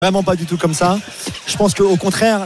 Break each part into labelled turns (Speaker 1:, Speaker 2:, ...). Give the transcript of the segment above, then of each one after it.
Speaker 1: Vraiment pas du tout comme ça. Je pense qu'au contraire,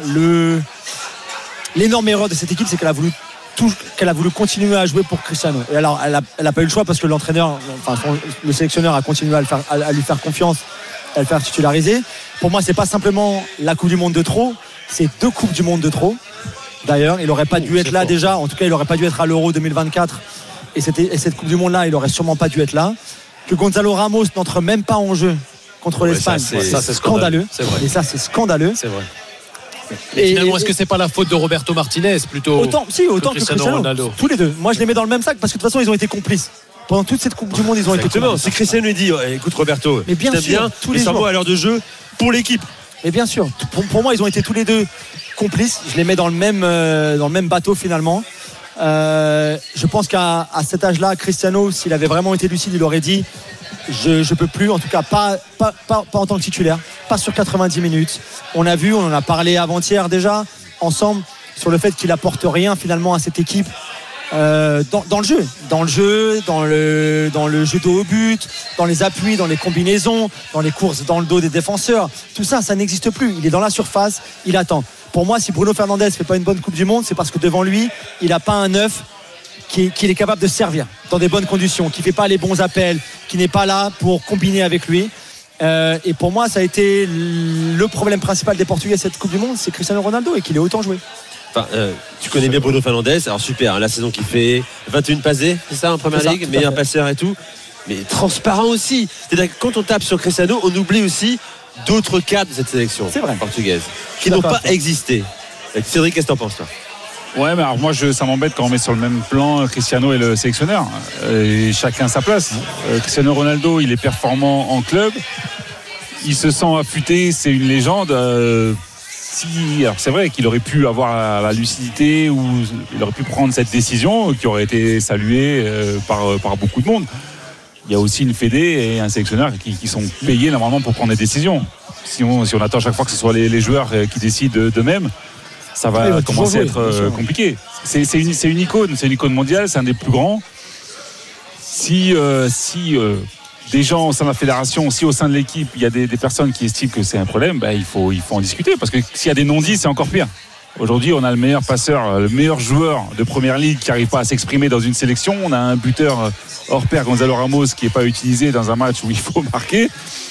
Speaker 1: l'énorme erreur de cette équipe, c'est qu'elle a voulu continuer à jouer pour Cristiano. Et alors, elle a pas eu le choix parce que l'entraîneur, le sélectionneur a continué à lui faire confiance, à le faire titulariser. Pour moi, c'est pas simplement la Coupe du Monde de trop, c'est 2 Coupes du Monde de trop. D'ailleurs, il aurait pas dû être là fort. Déjà. En tout cas, il aurait pas dû être à l'Euro 2024. Et cette Coupe du Monde-là, il aurait sûrement pas dû être là. Que Gonzalo Ramos n'entre même pas en jeu contre l'Espagne, c'est scandaleux.
Speaker 2: C'est vrai.
Speaker 1: Et ça, c'est scandaleux.
Speaker 2: C'est vrai. Et finalement, est-ce que c'est pas la faute de Roberto Martinez plutôt
Speaker 1: autant que Cristiano Ronaldo. Tous les deux. Moi, je les mets dans le même sac parce que de toute façon, ils ont été complices. Pendant toute cette Coupe du Monde, ils ont été complices.
Speaker 3: Si Cristiano lui dit, écoute Roberto,
Speaker 1: mais bien sûr, tous les jours
Speaker 3: à l'heure de jeu pour l'équipe.
Speaker 1: Et bien sûr, pour moi, ils ont été tous les deux complices. Je les mets dans le même bateau finalement. Je pense qu'à cet âge-là, Cristiano, s'il avait vraiment été lucide, il aurait dit je peux plus, en tout cas pas en tant que titulaire, pas sur 90 minutes. On en a parlé avant-hier déjà ensemble sur le fait qu'il apporte rien finalement à cette équipe dans le jeu, dans le jeu de haut but, dans les appuis, dans les combinaisons, dans les courses dans le dos des défenseurs. Tout ça n'existe plus. Il est dans la surface, il attend. Pour moi, si Bruno Fernandes fait pas une bonne Coupe du Monde, c'est parce que devant lui, il n'a pas un neuf qu'il est capable de servir dans des bonnes conditions, qui ne fait pas les bons appels, qui n'est pas là pour combiner avec lui. Et pour moi, ça a été le problème principal des Portugais cette Coupe du Monde, c'est Cristiano Ronaldo et qu'il ait autant joué.
Speaker 3: Tu connais bien Bruno Fernandes, alors super, la saison qu'il fait 21 passés, c'est ça en première ligue, meilleur passeur et tout, mais transparent aussi. C'est-à-dire que quand on tape sur Cristiano, on oublie aussi d'autres cadres de cette sélection portugaise qui n'ont pas existé. Cédric, qu'est-ce que t'en penses toi?
Speaker 4: Ouais, mais alors moi ça m'embête quand on met sur le même plan Cristiano et le sélectionneur. Et chacun sa place. Cristiano Ronaldo, il est performant en club. Il se sent affûté, c'est une légende. Alors c'est vrai qu'il aurait pu avoir la lucidité ou il aurait pu prendre cette décision qui aurait été saluée par beaucoup de monde. Il y a aussi une fédé et un sélectionneur qui sont payés normalement pour prendre des décisions. Si on attend à chaque fois que ce soit les joueurs qui décident d'eux-mêmes, ça va commencer à être compliqué. C'est une icône mondiale, c'est un des plus grands. Si des gens au sein de la fédération, si au sein de l'équipe, il y a des personnes qui estiment que c'est un problème, il faut en discuter. Parce que s'il y a des non-dits, c'est encore pire. Aujourd'hui, on a le meilleur passeur, le meilleur joueur de première ligue qui n'arrive pas à s'exprimer dans une sélection. On a un buteur hors pair, Gonzalo Ramos, qui n'est pas utilisé dans un match où il faut marquer.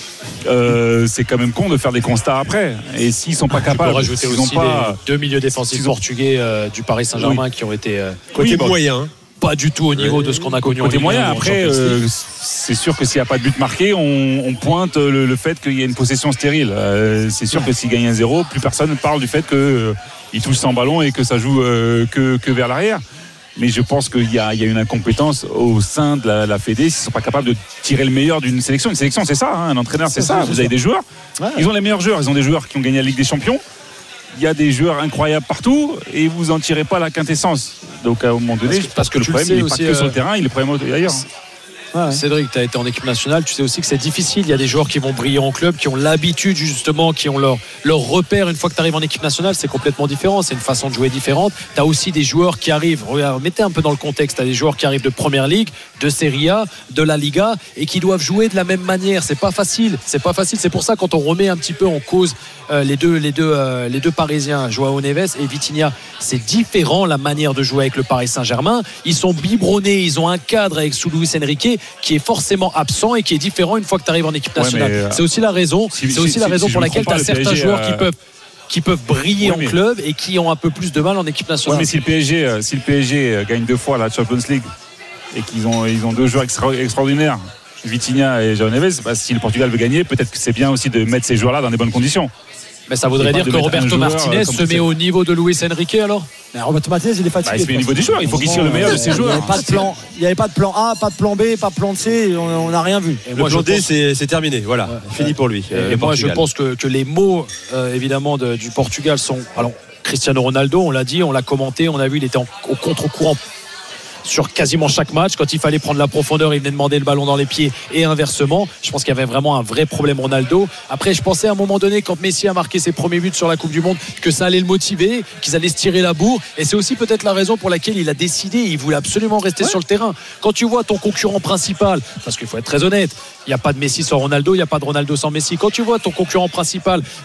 Speaker 4: C'est quand même con de faire des constats après. Et s'ils ne sont pas capables,
Speaker 2: on peut rajouter aussi les 2 milieux défensifs portugais du Paris Saint-Germain qui ont été
Speaker 3: côté moyen.
Speaker 2: Pas du tout au niveau de ce qu'on a connu
Speaker 4: côté moyen. Après, c'est sûr que s'il n'y a pas de but marqué, on pointe le fait qu'il y a une possession stérile. C'est sûr que s'il gagne 1-0, plus personne ne parle du fait qu'il touche sans ballon et que ça joue que vers l'arrière. Mais je pense qu'il y a une incompétence au sein de la Fédé s'ils ne sont pas capables de tirer le meilleur d'une sélection. Une sélection, c'est ça, un entraîneur, c'est ça. Vous avez des joueurs, ils ont les meilleurs joueurs, ils ont des joueurs qui ont gagné la Ligue des Champions. Il y a des joueurs incroyables partout et vous n'en tirez pas la quintessence. Donc à un moment donné, parce que le problème, il n'est pas que sur le terrain, il est le problème ailleurs.
Speaker 2: Cédric, tu as été en équipe nationale, tu sais aussi que c'est difficile. Il y a des joueurs qui vont briller en club, qui ont l'habitude justement, qui ont leur repère. Une fois que tu arrives en équipe nationale, c'est complètement différent, c'est une façon de jouer différente. Tu as aussi des joueurs qui arrivent, mettez un peu dans le contexte, tu as des joueurs qui arrivent de Première Ligue, de Serie A, de la Liga et qui doivent jouer de la même manière. C'est pas facile. C'est pour ça quand on remet un petit peu en cause les deux Parisiens, Joao Neves et Vitinha, c'est différent la manière de jouer avec le Paris Saint-Germain. Ils sont biberonnés, ils ont un cadre avec sous Luis Enrique qui est forcément absent et qui est différent une fois que tu arrives en équipe nationale. C'est aussi la raison pour laquelle tu as certains joueurs qui peuvent briller en club et qui ont un peu plus de mal en équipe nationale.
Speaker 4: Mais si le PSG gagne 2 fois la Champions League et qu'ils ont 2 joueurs extraordinaires, Vitinha et Joao Neves, si le Portugal veut gagner, peut-être que c'est bien aussi de mettre ces joueurs-là dans des bonnes conditions.
Speaker 2: Mais ça voudrait dire que Roberto Martinez se met au niveau de Luis Enrique alors?
Speaker 1: Mais Roberto Martinez, il est fatigué.
Speaker 4: Il se met au niveau des joueurs, il faut qu'il tire le meilleur de ses joueurs.
Speaker 1: Il n'y avait pas de plan A, pas de plan B, pas de plan C, on n'a rien vu.
Speaker 3: Le plan D, c'est terminé, voilà, fini pour lui.
Speaker 2: Et moi, je pense que les mots, évidemment, du Portugal sont. Alors, Cristiano Ronaldo, on l'a dit, on l'a commenté, on a vu, il était au contre-courant sur quasiment chaque match. Quand il fallait prendre la profondeur, il venait demander le ballon dans les pieds et inversement. Je pense qu'il y avait vraiment un vrai problème Ronaldo. Après, je pensais à un moment donné, quand Messi a marqué ses premiers buts sur la Coupe du Monde, que ça allait le motiver, qu'ils allaient se tirer la bourre. Et c'est aussi peut-être la raison pour laquelle il a décidé, il voulait absolument rester sur le terrain. Quand tu vois ton concurrent principal, parce qu'il faut être très honnête, il n'y a pas de Messi sans Ronaldo, il n'y a pas de Ronaldo sans Messi. Quand tu vois ton concurrent principal